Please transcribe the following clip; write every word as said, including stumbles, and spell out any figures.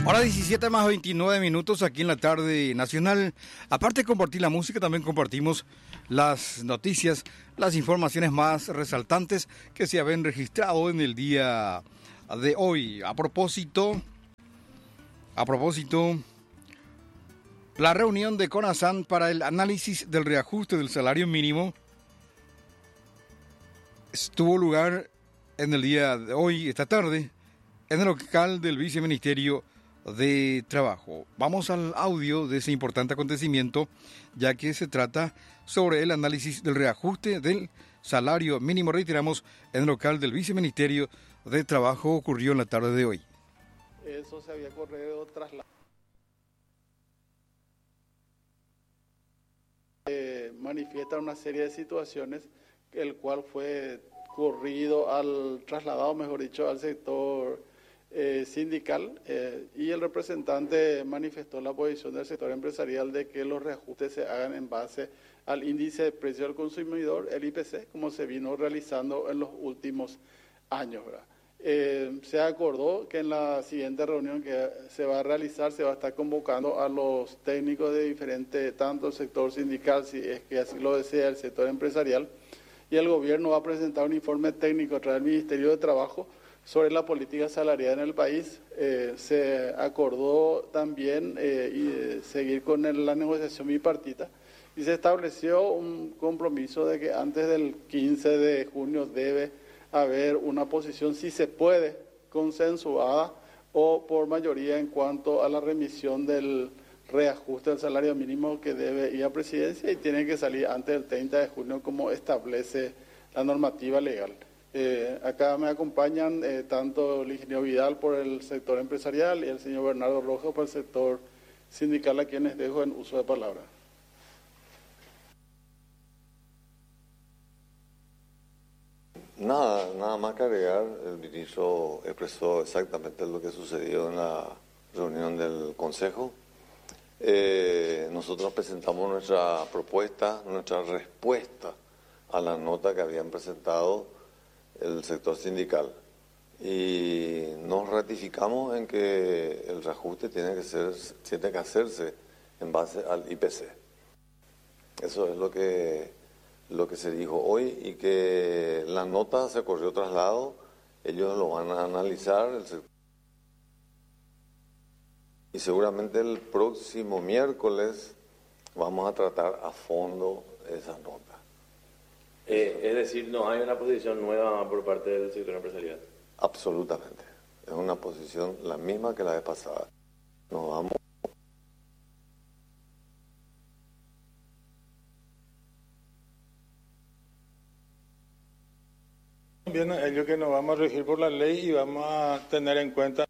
Hora diecisiete más veintinueve minutos aquí en la tarde nacional. Aparte de compartir la música, también compartimos las noticias, las informaciones más resaltantes que se habían registrado en el día de hoy. A propósito, a propósito, la reunión de CONASAN para el análisis del reajuste del salario mínimo tuvo lugar en el día de hoy, esta tarde, en el local del Viceministerio de Trabajo. Vamos al audio de ese importante acontecimiento, ya que se trata sobre el análisis del reajuste del salario mínimo. Reiteramos, en el local del Viceministerio de Trabajo ocurrió en la tarde de hoy. Eso se había corrido tras la... Eh, manifiesta una serie de situaciones, el cual fue corrido al, trasladado, mejor dicho, al sector eh, sindical eh, y el representante manifestó la posición del sector empresarial de que los reajustes se hagan en base al índice de precio del consumidor, el I P C, como se vino realizando en los últimos años, ¿verdad? Eh, se acordó que en la siguiente reunión que se va a realizar se va a estar convocando a los técnicos de diferentes, tanto el sector sindical, si es que así lo desea, el sector empresarial, y el gobierno va a presentar un informe técnico a través del Ministerio de Trabajo sobre la política salarial en el país. Eh, se acordó también eh, y, eh, seguir con el, la negociación bipartita y se estableció un compromiso de que antes del quince de junio debe haber una posición, si se puede, consensuada o por mayoría en cuanto a la remisión del reajuste del salario mínimo que debe ir a presidencia y tiene que salir antes del treinta de junio como establece la normativa legal. Eh, acá me acompañan eh, tanto el ingeniero Vidal por el sector empresarial y el señor Bernardo Rojo por el sector sindical, a quienes dejo en uso de palabra. Nada, nada más que agregar. El ministro expresó exactamente lo que sucedió en la reunión del Consejo. Eh, nosotros presentamos nuestra propuesta, nuestra respuesta a la nota que habían presentado el sector sindical y nos ratificamos en que el reajuste tiene que ser, tiene que hacerse en base al I P C. Eso es lo que lo que se dijo hoy y que la nota se corrió traslado, ellos lo van a analizar el sector. Y seguramente el próximo miércoles vamos a tratar a fondo esa nota. Eh, es decir, no hay una posición nueva por parte del sector empresarial. Absolutamente. Es una posición la misma que la vez pasada. Nos vamos. También ello que nos vamos a regir por la ley y vamos a tener en cuenta